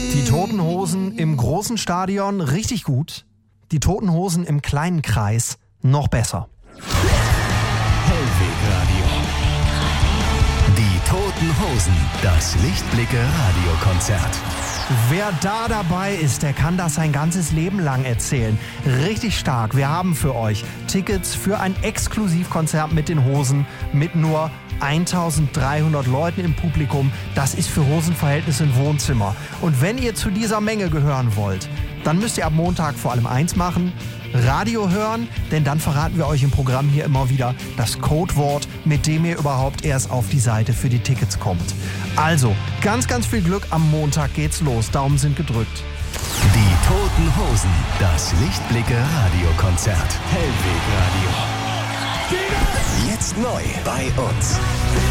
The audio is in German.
Die Toten Hosen im großen Stadion richtig gut. Die Toten Hosen im kleinen Kreis noch besser. Hellwegradio. Die Toten Hosen, das Lichtblicke-Radiokonzert. Wer da dabei ist, der kann das sein ganzes Leben lang erzählen. Richtig stark. Wir haben für euch Tickets für ein Exklusivkonzert mit den Hosen mit nur 1300 Leuten im Publikum. Das ist für Hosenverhältnisse ein Wohnzimmer. Und wenn ihr zu dieser Menge gehören wollt, dann müsst ihr ab Montag vor allem eins machen: Radio hören, denn dann verraten wir euch im Programm hier immer wieder das Codewort, mit dem ihr überhaupt erst auf die Seite für die Tickets kommt. Also, ganz, ganz viel Glück, am Montag geht's los. Daumen sind gedrückt. Die Toten Hosen, das Lichtblicke-Radiokonzert. Hellwegradio. Jetzt neu bei uns.